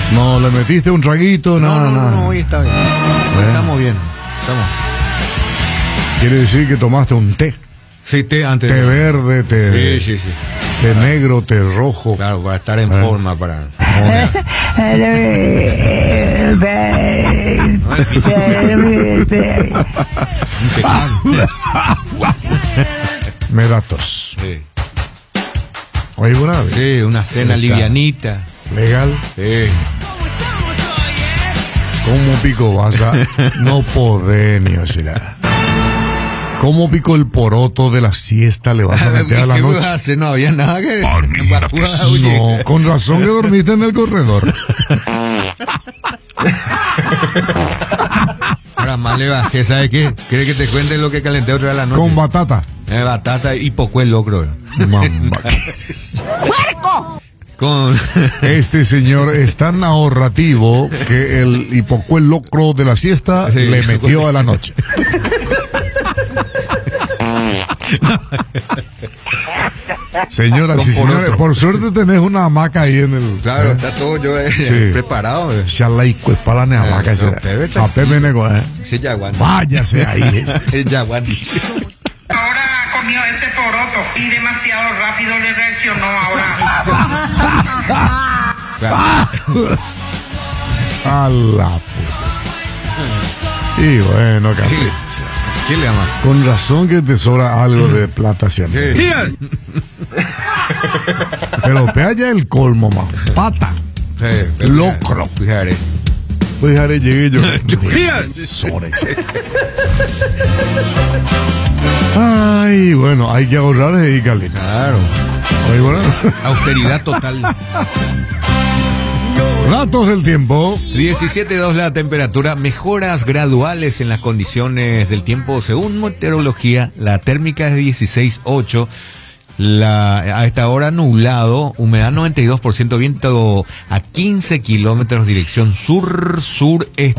No, le metiste un traguito, No, hoy está bien. Estamos bien. Quiere decir que tomaste un té. Sí, té antes. Té verde, té... Sí. Té negro, té rojo. Claro, para estar en forma, para... Me da tos. Sí. Oye, buena vez. Sí, una cena livianita. Legal. Sí. ¿Cómo pico vas a...? No podés ni oscilar. ¿Cómo pico el poroto de la siesta le vas a meter a la noche? No había nada que... No, con razón que dormiste en el corredor. Ahora más le bajé, ¿sabe qué? ¿Quiere que te cuente lo que calenté otra vez la noche? Con batata. Batata y poco el locro. Mamba. Con... Este señor es tan ahorrativo que el hipocuel locro de la siesta le metió a la noche. Señoras y señores, por suerte tenés una hamaca ahí en el... Claro, está todo yo preparado. Shalaico, para la hamaca. A Pepe Nego, Sí, ya aguanta. Váyase ahí. Sí, ya aguanta. Ahora comió ese poroto y demasiado rápido le reaccionó ahora. A la puta. Y bueno, Carlitos. ¿Qué le amas? Con razón que te sobra algo de plata siempre. Sí. Pero pea ya el colmo, man. Pata. Sí, locro. Fíjate. Pues haré llegué yo. Ay, bueno, hay que ahorrar ahí, Carlitos. Claro. Oye, bueno. Austeridad total. Datos del tiempo. 17.2 la temperatura, mejoras graduales en las condiciones del tiempo según meteorología. La térmica es 16.8. A esta hora nublado, humedad 92%, viento a 15 kilómetros, dirección sur-sureste.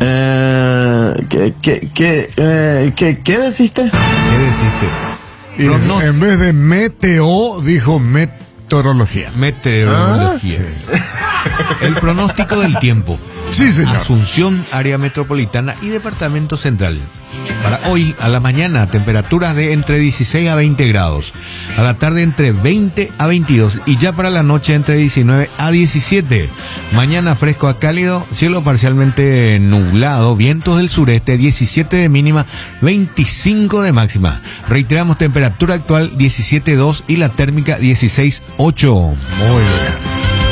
¿Qué deciste? ¿Qué deciste? Y en vez de meteo, dijo meteorología. Meteorología. El pronóstico del tiempo. Sí, señor. Asunción, área metropolitana y departamento central. Para hoy, a la mañana, temperaturas de entre 16 a 20 grados. A la tarde, entre 20 a 22. Y ya para la noche, entre 19 a 17. Mañana, fresco a cálido, cielo parcialmente nublado, vientos del sureste, 17 de mínima, 25 de máxima. Reiteramos, temperatura actual 17.2 y la térmica 16.8. Muy bien.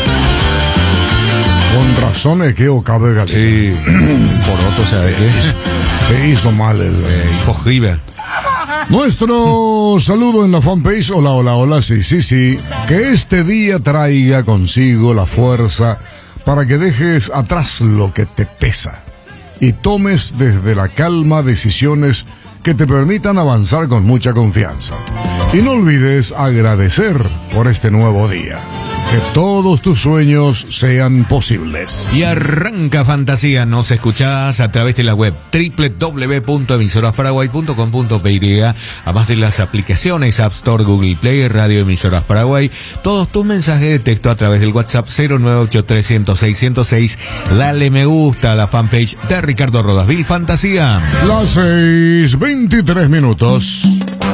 Con razones que cabe Galita. Sí, por otro, ¿sabes qué? Te hizo mal el hipogribe. Nuestro saludo en la fanpage. Hola, sí. Que este día traiga consigo la fuerza para que dejes atrás lo que te pesa y tomes desde la calma decisiones que te permitan avanzar con mucha confianza. Y no olvides agradecer por este nuevo día. Que todos tus sueños sean posibles. Y arranca Fantasía. Nos escuchás a través de la web www.emisorasparaguay.com.py. Además de las aplicaciones App Store, Google Play, Radio Emisoras Paraguay. Todos tus mensajes de texto a través del WhatsApp 0983-106-106. Dale me gusta a la fanpage de Ricardo Rodasville Fantasía. Las 6:23 minutos.